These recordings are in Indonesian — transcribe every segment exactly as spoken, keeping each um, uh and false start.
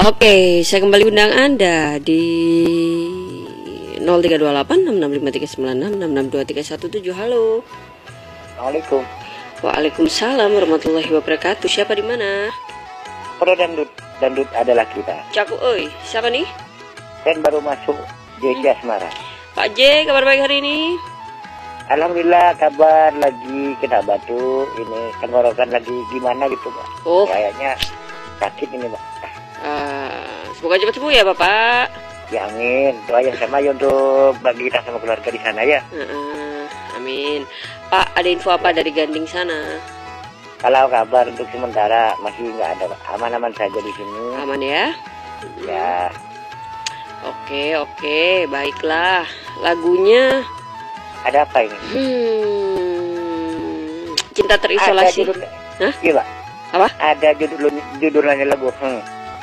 Oke, saya kembali undang Anda di nol tiga dua delapan enam enam lima tiga sembilan enam enam enam dua tiga satu tujuh. Halo. Assalamualaikum. Waalaikumsalam warahmatullahi wabarakatuh. Siapa di mana? Pro Dangdut, Dangdut adalah kita. Caku, oi. Siapa nih? Dan baru masuk J C Asmara. Pak J, kabar baik hari ini? Alhamdulillah, kabar lagi kena batu. Ini tenggorokan lagi gimana gitu, Pak. Oh. Kayaknya sakit ini, Pak. Uh, semoga cepat sembuh ya, Bapak. Ya amin. Doa yang sama ya untuk bagi kita sama keluarga di sana ya. Uh, uh, amin. Pak, ada info apa dari Ganding sana? Kalau kabar untuk sementara masih nggak ada, Pak. Aman-aman saja di sini. Aman ya? Ya. Oke, oke, baiklah. Lagunya Ada apa ini? Hmm, Cinta Terisolasi. Ada judul, Hah? iya, Pak. Apa? Ada judul judulnya lagu. Hmm.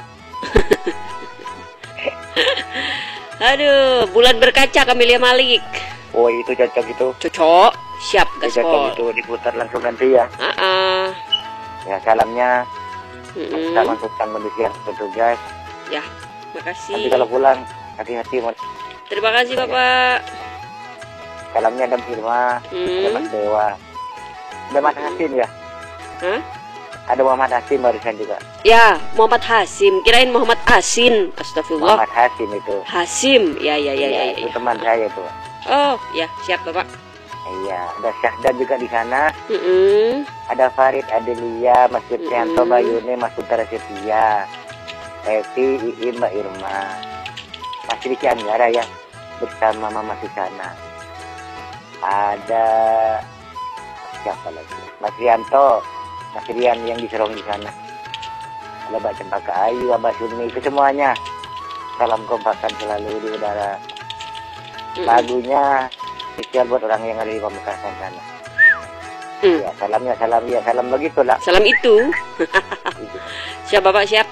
Aduh, Bulan Berkaca Camelia Malik. Oh, itu cocok itu. Cocok, siap Cocok gaspol. itu diputar langsung nanti ya. Ah, ah. Ya, salamnya Mm-mm. kita masukkan manusia petugas. Ya, Nanti makasih. kalau pulang hati-hati, Mas. Terima kasih Bapak. Salamnya ada Firma, ada Hmm. Mas Dewa, ada Mas Hasim ya. Hah? Ada Muhammad Hasim barusan juga. Ya, Muhammad Hasim. Kirain Muhammad Asin. Astagfirullah. Muhammad Hasim itu. Hasim. Ya, ya, ya, ya, Iya, itu ya. teman saya itu. Oh, ya, siap Bapak. Iya, ada Syahdan juga di sana. Mm-mm. Ada Farid, Adelia, Mas Yudhianto, Mm-mm. Bayuni, Mas Utara Setia, Evi, Iin, Mbak Irma, Mas Riki Anggara ya, bersama Mama Susana. Ada siapa lagi? Mas Rianto, Mas Rian yang diserong di sana. Ada Mbak Cempaka Ayu, Mbak Suni, itu semuanya. Salam kompakan selalu di udara. Mm-mm. Lagunya spesial buat orang yang ada di Pamekasan sana. Mm. Ya, salamnya salam ya, salam begitulah. Salam itu. Siap Bapak, siap.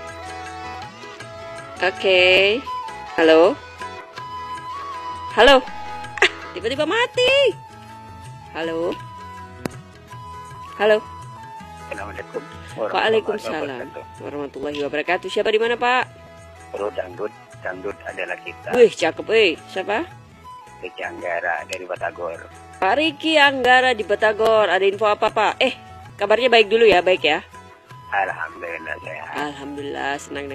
Oke. Halo. Halo. Ah, tiba-tiba mati. Halo. Halo. Assalamualaikum. Waalaikumsalam warahmatullahi wabarakatuh. Siapa di mana, Pak? Pro Dangdut, Dangdut adalah kita. Wih, cakep, eh. Siapa? Riki Anggara dari Batagor. Pak Riki Anggara di Batagor. Ada info apa, Pak? Eh, kabarnya baik dulu ya, baik ya. Alhamdulillah sehat. Alhamdulillah, senang